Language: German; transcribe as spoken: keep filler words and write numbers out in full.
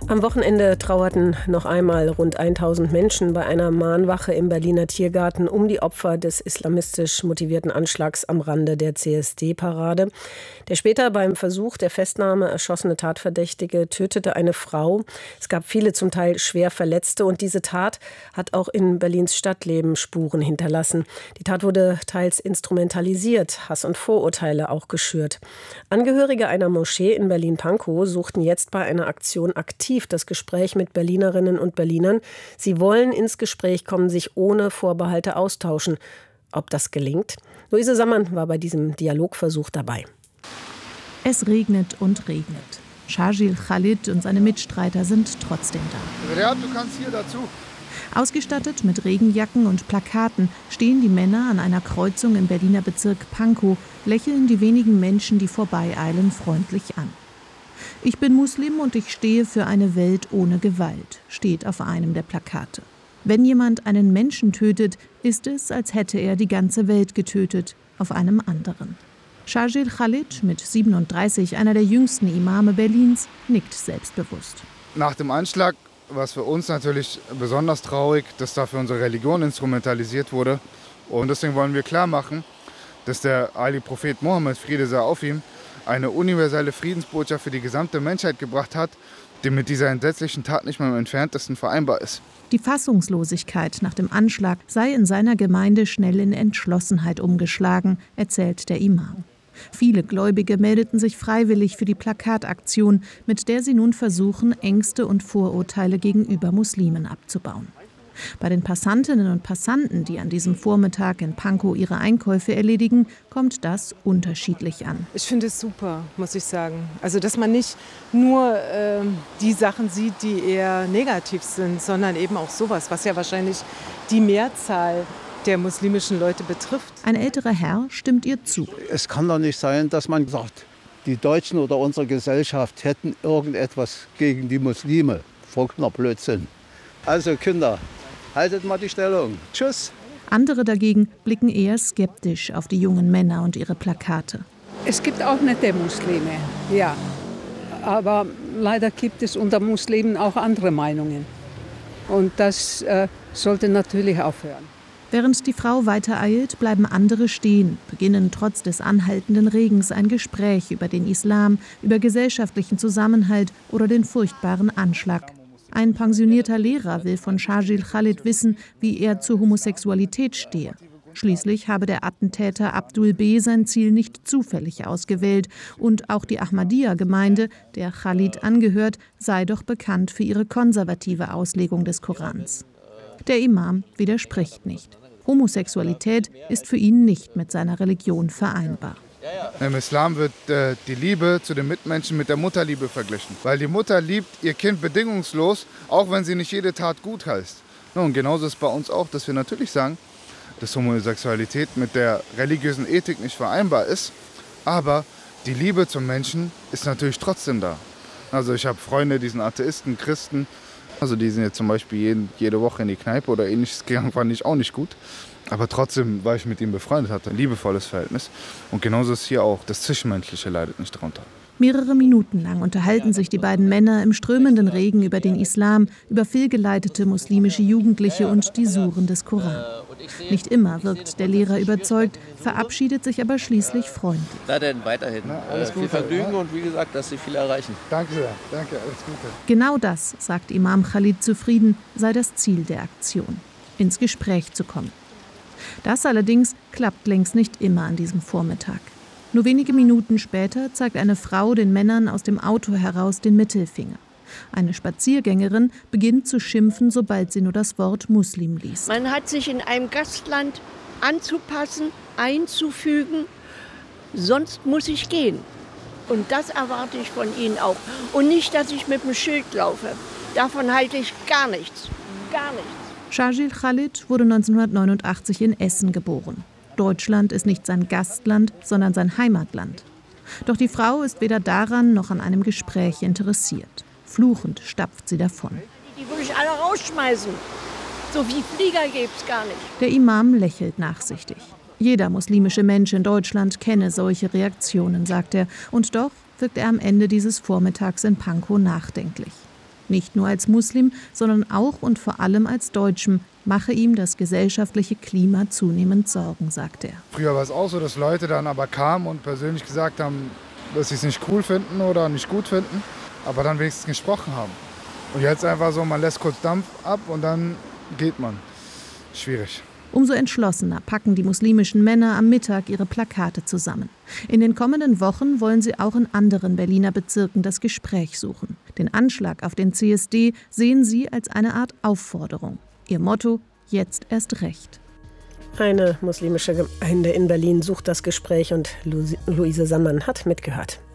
Am Wochenende trauerten noch einmal rund tausend Menschen bei einer Mahnwache im Berliner Tiergarten um die Opfer des islamistisch motivierten Anschlags am Rande der C S D-Parade. Der später beim Versuch der Festnahme erschossene Tatverdächtige tötete eine Frau. Es gab viele zum Teil schwer Verletzte und diese Tat hat auch in Berlins Stadtleben Spuren hinterlassen. Die Tat wurde teils instrumentalisiert, Hass und Vorurteile auch geschürt. Angehörige einer Moschee in Berlin-Pankow suchten jetzt bei einer Aktion aktiv das Gespräch mit Berlinerinnen und Berlinern. Sie wollen ins Gespräch kommen, sich ohne Vorbehalte austauschen. Ob das gelingt? Luise Sammann war bei diesem Dialogversuch dabei. Es regnet und regnet. Shahjil Khalid und seine Mitstreiter sind trotzdem da. Ja, du kannst hier dazu. Ausgestattet mit Regenjacken und Plakaten stehen die Männer an einer Kreuzung im Berliner Bezirk Pankow, lächeln die wenigen Menschen, die vorbeieilen, freundlich an. Ich bin Muslim und ich stehe für eine Welt ohne Gewalt, steht auf einem der Plakate. Wenn jemand einen Menschen tötet, ist es, als hätte er die ganze Welt getötet, auf einem anderen. Shahjil Khalid, mit siebenunddreißig, einer der jüngsten Imame Berlins, nickt selbstbewusst. Nach dem Anschlag war es für uns natürlich besonders traurig, dass dafür unsere Religion instrumentalisiert wurde. Und deswegen wollen wir klar machen, dass der Ali Prophet Mohammed, Friede sei auf ihm, eine universelle Friedensbotschaft für die gesamte Menschheit gebracht hat, die mit dieser entsetzlichen Tat nicht mehr im Entferntesten vereinbar ist. Die Fassungslosigkeit nach dem Anschlag sei in seiner Gemeinde schnell in Entschlossenheit umgeschlagen, erzählt der Imam. Viele Gläubige meldeten sich freiwillig für die Plakataktion, mit der sie nun versuchen, Ängste und Vorurteile gegenüber Muslimen abzubauen. Bei den Passantinnen und Passanten, die an diesem Vormittag in Pankow ihre Einkäufe erledigen, kommt das unterschiedlich an. Ich finde es super, muss ich sagen. Also, dass man nicht nur äh, die Sachen sieht, die eher negativ sind, sondern eben auch sowas, was ja wahrscheinlich die Mehrzahl der muslimischen Leute betrifft. Ein älterer Herr stimmt ihr zu. Es kann doch nicht sein, dass man sagt, die Deutschen oder unsere Gesellschaft hätten irgendetwas gegen die Muslime. Vollkommener Blödsinn. Also Kinder, haltet mal die Stellung. Tschüss. Andere dagegen blicken eher skeptisch auf die jungen Männer und ihre Plakate. Es gibt auch nette Muslime, ja. Aber leider gibt es unter Muslimen auch andere Meinungen. Und das äh, sollte natürlich aufhören. Während die Frau weitereilt, bleiben andere stehen, beginnen trotz des anhaltenden Regens ein Gespräch über den Islam, über gesellschaftlichen Zusammenhalt oder den furchtbaren Anschlag. Ein pensionierter Lehrer will von Shahjil Khalid wissen, wie er zur Homosexualität stehe. Schließlich habe der Attentäter Abdul B. sein Ziel nicht zufällig ausgewählt. Und auch die Ahmadiyya-Gemeinde, der Khalid angehört, sei doch bekannt für ihre konservative Auslegung des Korans. Der Imam widerspricht nicht. Homosexualität ist für ihn nicht mit seiner Religion vereinbar. Im Islam wird äh, die Liebe zu den Mitmenschen mit der Mutterliebe verglichen. Weil die Mutter liebt ihr Kind bedingungslos, auch wenn sie nicht jede Tat gut heißt. Ja, und genauso ist es bei uns auch, dass wir natürlich sagen, dass Homosexualität mit der religiösen Ethik nicht vereinbar ist. Aber die Liebe zum Menschen ist natürlich trotzdem da. Also ich habe Freunde, die sind Atheisten, Christen. Also die sind jetzt zum Beispiel jeden, jede Woche in die Kneipe oder ähnliches gegangen, fand ich auch nicht gut. Aber trotzdem war ich mit ihm befreundet, hatte ein liebevolles Verhältnis. Und genauso ist hier auch, das Zwischenmenschliche leidet nicht drunter. Mehrere Minuten lang unterhalten sich die beiden Männer im strömenden Regen über den Islam, über fehlgeleitete muslimische Jugendliche und die Suren des Koran. Nicht immer wirkt der Lehrer überzeugt, verabschiedet sich aber schließlich freundlich. Na denn weiterhin. Na, alles Gute, viel Vergnügen ja. Und wie gesagt, dass Sie viel erreichen. Danke sehr, danke, alles Gute. Genau das, sagt Imam Khalid zufrieden, sei das Ziel der Aktion, ins Gespräch zu kommen. Das allerdings klappt längst nicht immer an diesem Vormittag. Nur wenige Minuten später zeigt eine Frau den Männern aus dem Auto heraus den Mittelfinger. Eine Spaziergängerin beginnt zu schimpfen, sobald sie nur das Wort Muslim liest. Man hat sich in einem Gastland anzupassen, einzufügen, sonst muss ich gehen. Und das erwarte ich von Ihnen auch. Und nicht, dass ich mit dem Schild laufe. Davon halte ich gar nichts. Gar nichts. Shahjil Khalid wurde neunzehnhundertneunundachtzig in Essen geboren. Deutschland ist nicht sein Gastland, sondern sein Heimatland. Doch die Frau ist weder daran noch an einem Gespräch interessiert. Fluchend stapft sie davon. Die würde ich alle rausschmeißen. So wie Flieger gibt es gar nicht. Der Imam lächelt nachsichtig. Jeder muslimische Mensch in Deutschland kenne solche Reaktionen, sagt er. Und doch wirkt er am Ende dieses Vormittags in Pankow nachdenklich. Nicht nur als Muslim, sondern auch und vor allem als Deutschem mache ihm das gesellschaftliche Klima zunehmend Sorgen, sagt er. Früher war es auch so, dass Leute dann aber kamen und persönlich gesagt haben, dass sie es nicht cool finden oder nicht gut finden, aber dann wenigstens gesprochen haben. Und jetzt einfach so, man lässt kurz Dampf ab und dann geht man. Schwierig. Umso entschlossener packen die muslimischen Männer am Mittag ihre Plakate zusammen. In den kommenden Wochen wollen sie auch in anderen Berliner Bezirken das Gespräch suchen. Den Anschlag auf den C S D sehen sie als eine Art Aufforderung. Ihr Motto: jetzt erst recht. Eine muslimische Gemeinde in Berlin sucht das Gespräch und Luise Sammann hat mitgehört.